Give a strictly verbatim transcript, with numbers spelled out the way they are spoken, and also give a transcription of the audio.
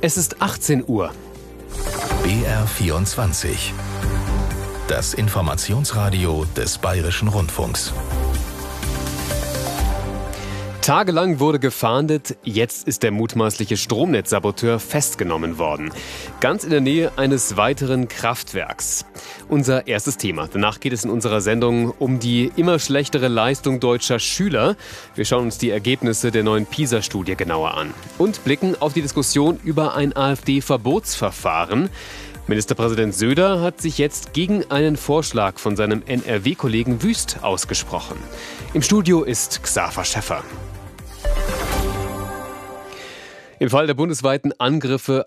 Es ist achtzehn Uhr. B R vierundzwanzig. Das Informationsradio des Bayerischen Rundfunks. Tagelang wurde gefahndet, jetzt ist der mutmaßliche Stromnetzsaboteur festgenommen worden. Ganz in der Nähe eines weiteren Kraftwerks. Unser erstes Thema. Danach geht es in unserer Sendung um die immer schlechtere Leistung deutscher Schüler. Wir schauen uns die Ergebnisse der neuen PISA-Studie genauer an. Und blicken auf die Diskussion über ein AfD-Verbotsverfahren. Ministerpräsident Söder hat sich jetzt gegen einen Vorschlag von seinem N R W-Kollegen Wüst ausgesprochen. Im Studio ist Xaver Schäffer. Im Fall der bundesweiten Angriffe